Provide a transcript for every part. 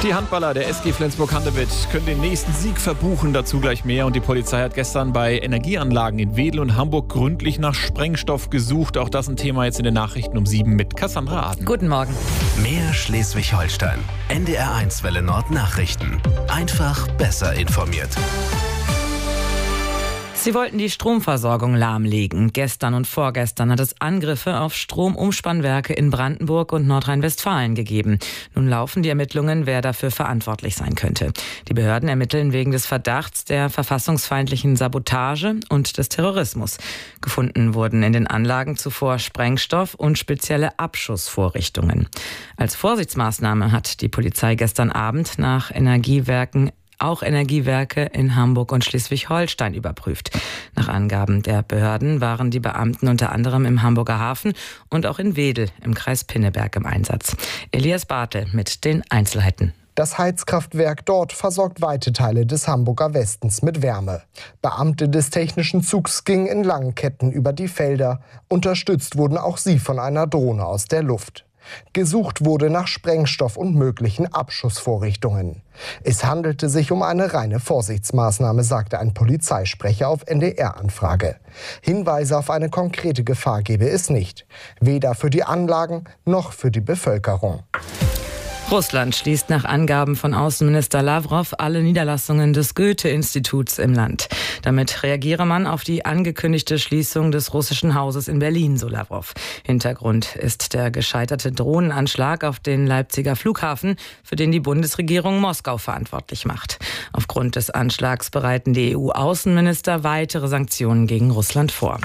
Die Handballer der SG Flensburg-Handewitt können den nächsten Sieg verbuchen, dazu gleich mehr. Und die Polizei hat gestern bei Energieanlagen in Wedel und Hamburg gründlich nach Sprengstoff gesucht. Auch das ein Thema jetzt in den Nachrichten um 7 mit Cassandra Aden. Guten Morgen. Mehr Schleswig-Holstein. NDR1 Welle Nord Nachrichten. Einfach besser informiert. Sie wollten die Stromversorgung lahmlegen. Gestern und vorgestern hat es Angriffe auf Stromumspannwerke in Brandenburg und Nordrhein-Westfalen gegeben. Nun laufen die Ermittlungen, wer dafür verantwortlich sein könnte. Die Behörden ermitteln wegen des Verdachts der verfassungsfeindlichen Sabotage und des Terrorismus. Gefunden wurden in den Anlagen zuvor Sprengstoff und spezielle Abschussvorrichtungen. Als Vorsichtsmaßnahme hat die Polizei gestern Abend nach Energiewerke in Hamburg und Schleswig-Holstein überprüft. Nach Angaben der Behörden waren die Beamten unter anderem im Hamburger Hafen und auch in Wedel im Kreis Pinneberg im Einsatz. Elias Bartel mit den Einzelheiten. Das Heizkraftwerk dort versorgt weite Teile des Hamburger Westens mit Wärme. Beamte des technischen Zugs gingen in langen Ketten über die Felder. Unterstützt wurden auch sie von einer Drohne aus der Luft. Gesucht wurde nach Sprengstoff und möglichen Abschussvorrichtungen. Es handelte sich um eine reine Vorsichtsmaßnahme, sagte ein Polizeisprecher auf NDR-Anfrage. Hinweise auf eine konkrete Gefahr gebe es nicht. Weder für die Anlagen noch für die Bevölkerung. Russland schließt nach Angaben von Außenminister Lavrov alle Niederlassungen des Goethe-Instituts im Land. Damit reagiere man auf die angekündigte Schließung des russischen Hauses in Berlin, so Lavrov. Hintergrund ist der gescheiterte Drohnenanschlag auf den Leipziger Flughafen, für den die Bundesregierung Moskau verantwortlich macht. Aufgrund des Anschlags bereiten die EU-Außenminister weitere Sanktionen gegen Russland vor.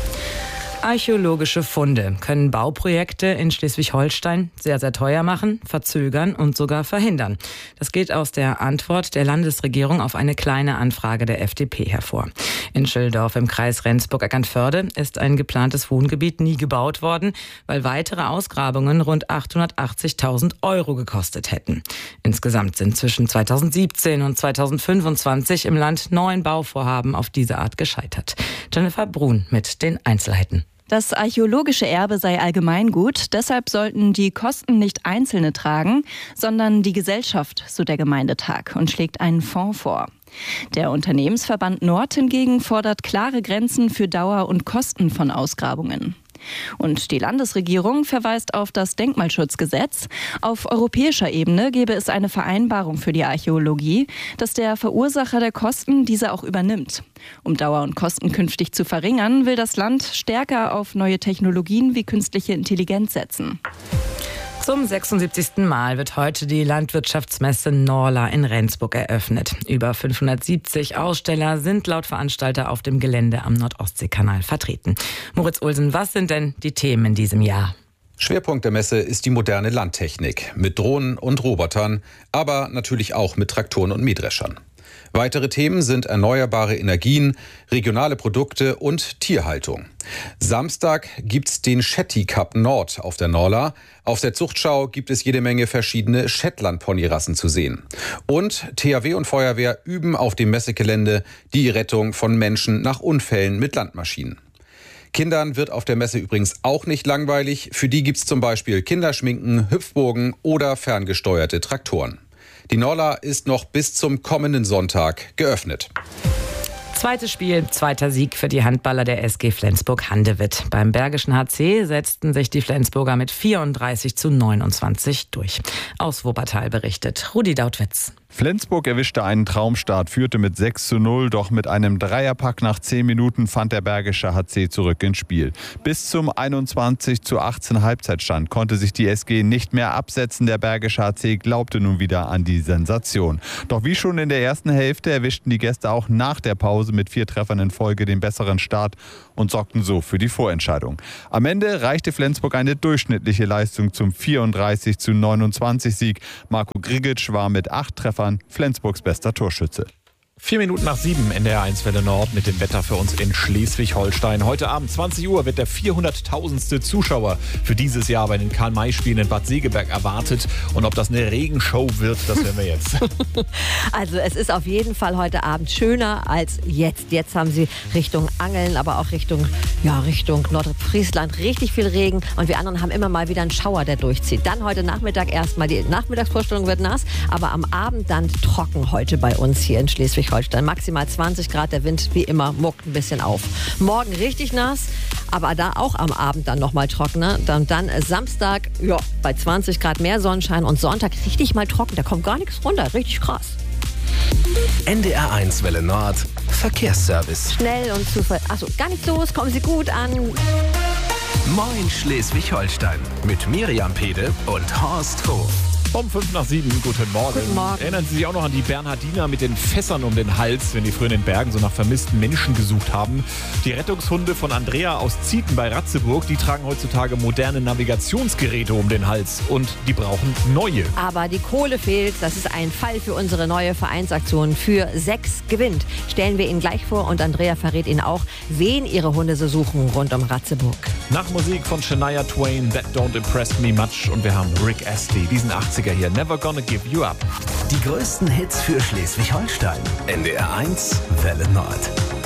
Archäologische Funde können Bauprojekte in Schleswig-Holstein sehr, sehr teuer machen, verzögern und sogar verhindern. Das geht aus der Antwort der Landesregierung auf eine kleine Anfrage der FDP hervor. In Schilldorf im Kreis Rendsburg-Eckernförde ist ein geplantes Wohngebiet nie gebaut worden, weil weitere Ausgrabungen rund 880.000 € gekostet hätten. Insgesamt sind zwischen 2017 und 2025 im Land 9 Bauvorhaben auf diese Art gescheitert. Jennifer Brun mit den Einzelheiten. Das archäologische Erbe sei Allgemeingut, deshalb sollten die Kosten nicht Einzelne tragen, sondern die Gesellschaft, so der Gemeindetag, und schlägt einen Fonds vor. Der Unternehmensverband Nord hingegen fordert klare Grenzen für Dauer und Kosten von Ausgrabungen. Und die Landesregierung verweist auf das Denkmalschutzgesetz. Auf europäischer Ebene gäbe es eine Vereinbarung für die Archäologie, dass der Verursacher der Kosten diese auch übernimmt. Um Dauer und Kosten künftig zu verringern, will das Land stärker auf neue Technologien wie künstliche Intelligenz setzen. Zum 76. Mal wird heute die Landwirtschaftsmesse Norla in Rendsburg eröffnet. Über 570 Aussteller sind laut Veranstalter auf dem Gelände am Nordostseekanal vertreten. Moritz Olsen, was sind denn die Themen in diesem Jahr? Schwerpunkt der Messe ist die moderne Landtechnik mit Drohnen und Robotern, aber natürlich auch mit Traktoren und Mähdreschern. Weitere Themen sind erneuerbare Energien, regionale Produkte und Tierhaltung. Samstag gibt's den Shetty Cup Nord auf der Norla. Auf der Zuchtschau gibt es jede Menge verschiedene Shetland-Ponyrassen zu sehen. Und THW und Feuerwehr üben auf dem Messegelände die Rettung von Menschen nach Unfällen mit Landmaschinen. Kindern wird auf der Messe übrigens auch nicht langweilig. Für die gibt's zum Beispiel Kinderschminken, Hüpfburgen oder ferngesteuerte Traktoren. Die Norla ist noch bis zum kommenden Sonntag geöffnet. Zweites Spiel, zweiter Sieg für die Handballer der SG Flensburg-Handewitt. Beim Bergischen HC setzten sich die Flensburger mit 34:29 durch. Aus Wuppertal berichtet Rudi Dautwitz. Flensburg erwischte einen Traumstart, führte mit 6:0, doch mit einem Dreierpack nach 10 Minuten fand der Bergische HC zurück ins Spiel. Bis zum 21:18 Halbzeitstand konnte sich die SG nicht mehr absetzen. Der Bergische HC glaubte nun wieder an die Sensation. Doch wie schon in der ersten Hälfte erwischten die Gäste auch nach der Pause mit 4 Treffern in Folge den besseren Start und sorgten so für die Vorentscheidung. Am Ende reichte Flensburg eine durchschnittliche Leistung zum 34:29 Sieg. Marco Grigic war mit 8 Treffern Flensburgs bester Torschütze. 4 Minuten nach 7, NDR1 Welle Nord mit dem Wetter für uns in Schleswig-Holstein. Heute Abend 20 Uhr wird der 400.000. Zuschauer für dieses Jahr bei den Karl-May-Spielen in Bad Segeberg erwartet. Und ob das eine Regenshow wird, das hören wir jetzt. Also es ist auf jeden Fall heute Abend schöner als jetzt. Jetzt haben sie Richtung Angeln, aber auch Richtung Nordfriesland richtig viel Regen. Und wir anderen haben immer mal wieder einen Schauer, der durchzieht. Dann heute Nachmittag erstmal, die Nachmittagsvorstellung wird nass, aber am Abend dann trocken heute bei uns hier in Schleswig-Holstein. Maximal 20 Grad, der Wind wie immer muckt ein bisschen auf. Morgen richtig nass, aber da auch am Abend dann nochmal trockener. Dann Samstag bei 20 Grad mehr Sonnenschein und Sonntag richtig mal trocken. Da kommt gar nichts runter, richtig krass. NDR1 Welle Nord, Verkehrsservice. Schnell und gar nichts los, kommen Sie gut an. Moin Schleswig-Holstein mit Miriam Pede und Horst Hof. Um 5 nach 7, guten Morgen. Guten Morgen. Erinnern Sie sich auch noch an die Bernhardiner mit den Fässern um den Hals, wenn die früher in den Bergen so nach vermissten Menschen gesucht haben? Die Rettungshunde von Andrea aus Zieten bei Ratzeburg, die tragen heutzutage moderne Navigationsgeräte um den Hals und die brauchen neue. Aber die Kohle fehlt. Das ist ein Fall für unsere neue Vereinsaktion. Für 6 gewinnt. Stellen wir Ihnen gleich vor und Andrea verrät Ihnen auch, wen ihre Hunde so suchen rund um Ratzeburg. Nach Musik von Shania Twain, That Don't Impress Me Much, und wir haben Rick Astley, diesen 80er hier, Never Gonna Give You Up. Die größten Hits für Schleswig-Holstein. NDR1 Welle Nord.